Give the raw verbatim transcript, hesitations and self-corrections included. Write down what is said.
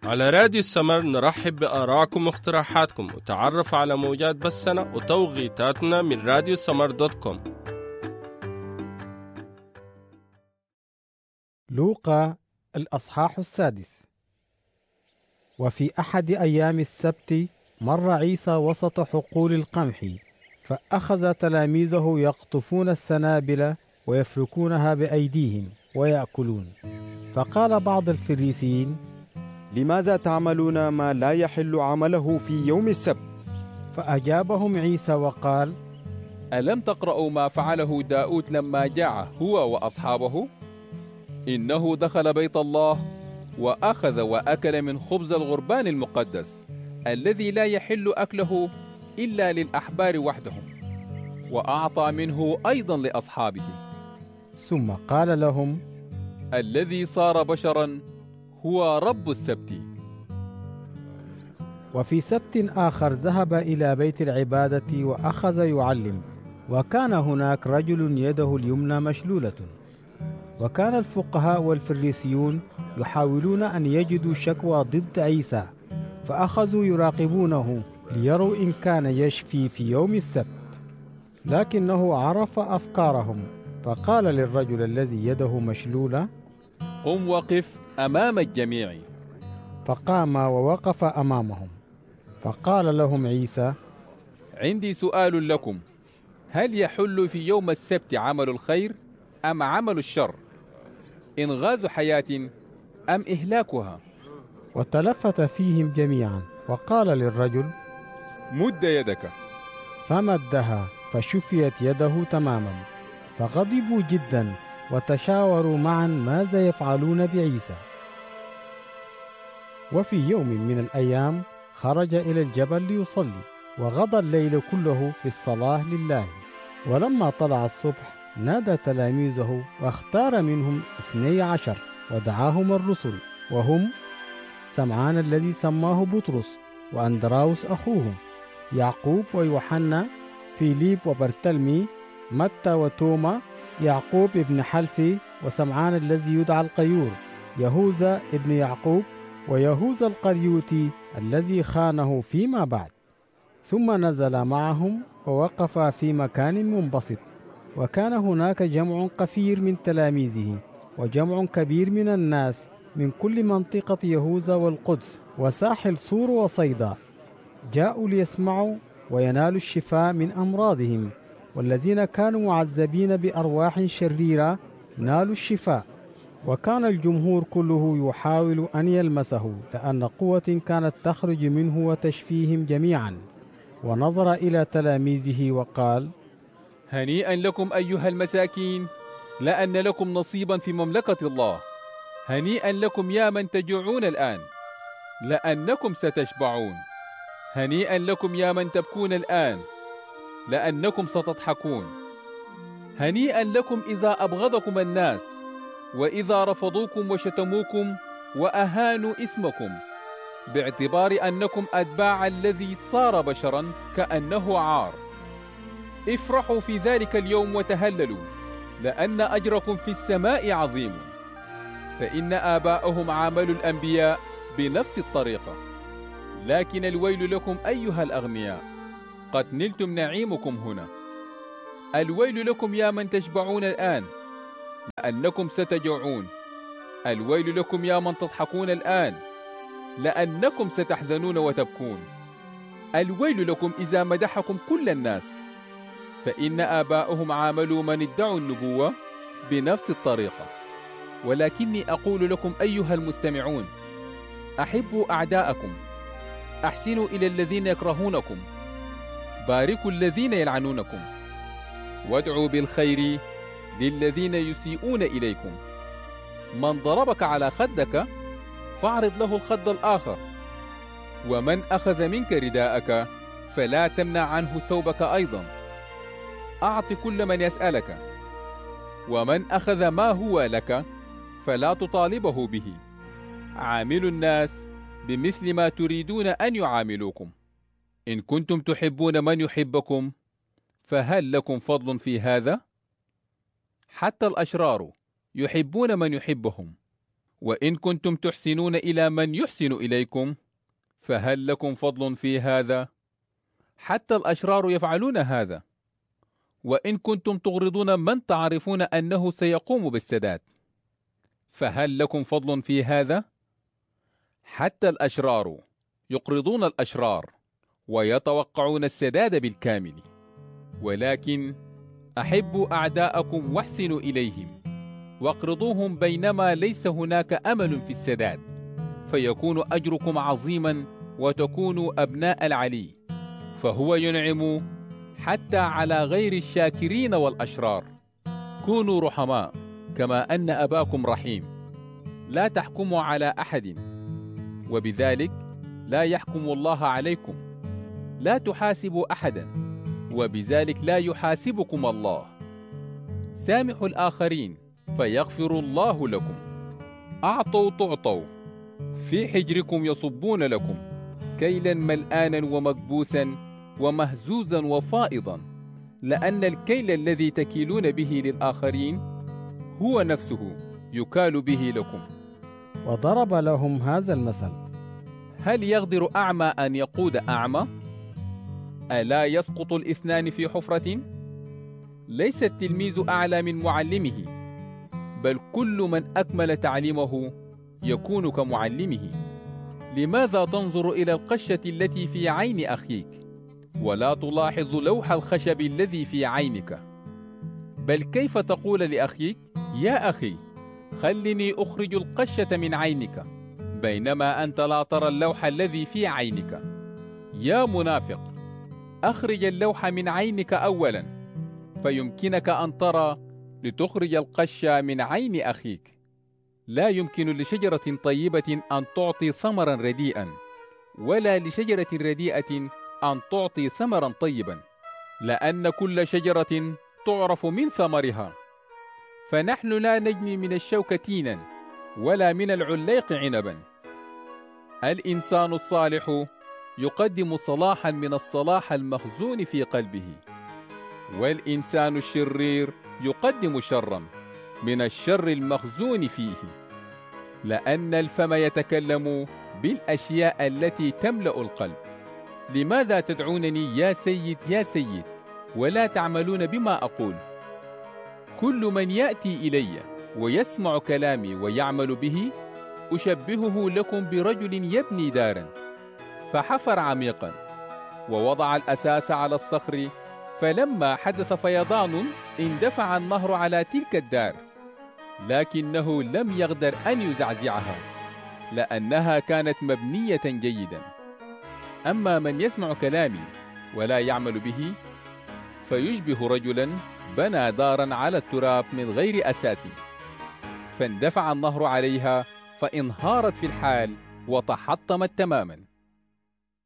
على راديو السمر نرحب بآرائكم واقتراحاتكم وتعرف على موجات بثنا وتوقيتاتنا من راديو السمر دوت كوم. لوقا الأصحاح السادس. وفي أحد أيام السبت مر عيسى وسط حقول القمح، فأخذ تلاميذه يقطفون السنابل ويفركونها بأيديهم ويأكلون. فقال بعض الفريسيين: لماذا تعملون ما لا يحل عمله في يوم السبت؟ فأجابهم عيسى وقال: ألم تقرأوا ما فعله داود لما جاع هو وأصحابه؟ إنه دخل بيت الله وأخذ وأكل من خبز الغربان المقدس الذي لا يحل أكله إلا للأحبار وحدهم، وأعطى منه أيضا لأصحابه. ثم قال لهم: الذي صار بشرا هو رب السبت. وفي سبت آخر ذهب إلى بيت العبادة وأخذ يعلم، وكان هناك رجل يده اليمنى مشلولة. وكان الفقهاء والفريسيون يحاولون أن يجدوا شكوى ضد عيسى، فأخذوا يراقبونه ليروا إن كان يشفي في يوم السبت. لكنه عرف أفكارهم، فقال للرجل الذي يده مشلولة: قم وقف أمام الجميع. فقام ووقف أمامهم. فقال لهم عيسى: عندي سؤال لكم، هل يحل في يوم السبت عمل الخير أم عمل الشر؟ إنغاذ حياة أم إهلاكها؟ وتلفت فيهم جميعا وقال للرجل: مد يدك. فمدها فشفيت يده تماما. فغضبوا جدا وتشاوروا معا ماذا يفعلون بعيسى. وفي يوم من الأيام خرج إلى الجبل ليصلي، وغضى الليل كله في الصلاة لله. ولما طلع الصبح نادى تلاميذه واختار منهم اثني عشر ودعاهم الرسل، وهم سمعان الذي سماه بطرس، وأندراوس أخوه، يعقوب ويوحنا، فيليب وبرتلمي، متى وتوما، يعقوب ابن حلفي، وسمعان الذي يدعى القيور، يهوذا ابن يعقوب، ويهوذا القريوتي الذي خانه فيما بعد. ثم نزل معهم ووقف في مكان منبسط. وكان هناك جمع كثير من تلاميذه وجمع كبير من الناس من كل منطقة يهوذا والقدس وساحل صور وصيدا، جاءوا ليسمعوا وينالوا الشفاء من أمراضهم. والذين كانوا معذبين بأرواح شريرة نالوا الشفاء. وكان الجمهور كله يحاول أن يلمسه، لأن قوة كانت تخرج منه وتشفيهم جميعا. ونظر إلى تلاميذه وقال: هنيئا لكم أيها المساكين، لأن لكم نصيبا في مملكة الله. هنيئا لكم يا من تجوعون الآن، لأنكم ستشبعون. هنيئا لكم يا من تبكون الآن، لأنكم ستضحكون. هنيئا لكم إذا أبغضكم الناس، وإذا رفضوكم وشتموكم وأهانوا اسمكم، باعتبار أنكم أتباع الذي صار بشرا كأنه عار. افرحوا في ذلك اليوم وتهللوا، لأن أجركم في السماء عظيم، فإن آباءهم عاملوا الأنبياء بنفس الطريقة. لكن الويل لكم أيها الأغنياء، قد نلتم نعيمكم هنا. الويل لكم يا من تشبعون الآن، لأنكم ستجوعون. الويل لكم يا من تضحكون الآن، لأنكم ستحزنون وتبكون. الويل لكم إذا مدحكم كل الناس، فإن آباءهم عاملوا من ادعوا النبوة بنفس الطريقة. ولكني أقول لكم أيها المستمعون، أحبوا أعداءكم، أحسنوا إلى الذين يكرهونكم، باركوا الذين يلعنونكم، وادعوا بالخير للذين يسيئون إليكم. من ضربك على خدك فاعرض له الخد الآخر، ومن أخذ منك رداءك فلا تمنع عنه ثوبك أيضا. أعط كل من يسألك، ومن أخذ ما هو لك فلا تطالبه به. عاملوا الناس بمثل ما تريدون أن يعاملوكم. إن كنتم تحبون من يحبكم فهل لكم فضل في هذا؟ حتى الأشرار يحبون من يحبهم، وإن كنتم تحسنون إلى من يحسن إليكم فهل لكم فضل في هذا؟ حتى الأشرار يفعلون هذا. وإن كنتم تغرضون من تعرفون أنه سيقوم بالسداد فهل لكم فضل في هذا؟ حتى الأشرار يقرضون الأشرار ويتوقعون السداد بالكامل. ولكن أحبوا أعداءكم واحسنوا إليهم واقرضوهم بينما ليس هناك أمل في السداد، فيكون أجركم عظيما وتكونوا أبناء العلي، فهو ينعم حتى على غير الشاكرين والأشرار. كونوا رحماء كما أن أباكم رحيم. لا تحكموا على أحد، وبذلك لا يحكم الله عليكم. لا تحاسبوا أحدا، وبذلك لا يحاسبكم الله. سامحوا الآخرين فيغفر الله لكم. أعطوا تعطوا، في حجركم يصبون لكم كيلا ملآنا ومكبوسا ومهزوزا وفائضا، لأن الكيل الذي تكيلون به للآخرين هو نفسه يكال به لكم. وضرب لهم هذا المثل: هل يقدر أعمى أن يقود أعمى؟ ألا يسقط الاثنان في حفرة؟ ليس التلميذ أعلى من معلمه، بل كل من أكمل تعليمه يكون كمعلمه. لماذا تنظر إلى القشة التي في عين أخيك ولا تلاحظ لوح الخشب الذي في عينك؟ بل كيف تقول لأخيك: يا أخي خلني أخرج القشة من عينك، بينما أنت لا ترى اللوح الذي في عينك؟ يا منافق، أخرج اللوح من عينك أولا فيمكنك أن ترى لتخرج القشة من عين أخيك. لا يمكن لشجرة طيبة أن تعطي ثمرا رديئا، ولا لشجرة رديئة أن تعطي ثمرا طيبا، لأن كل شجرة تعرف من ثمرها. فنحن لا نجني من الشوك تينا ولا من العليق عنبا. الإنسان الصالح يقدم صلاحا من الصلاح المخزون في قلبه، والإنسان الشرير يقدم شرا من الشر المخزون فيه، لأن الفم يتكلم بالأشياء التي تملأ القلب. لماذا تدعونني يا سيد يا سيد ولا تعملون بما أقول؟ كل من يأتي إلي ويسمع كلامي ويعمل به أشبهه لكم برجل يبني دارا، فحفر عميقا ووضع الأساس على الصخر، فلما حدث فيضان اندفع النهر على تلك الدار، لكنه لم يقدر أن يزعزعها لأنها كانت مبنية جيدا. أما من يسمع كلامي ولا يعمل به فيشبه رجلا بنى دارا على التراب من غير أساس، فاندفع النهر عليها فانهارت في الحال وتحطمت تماما.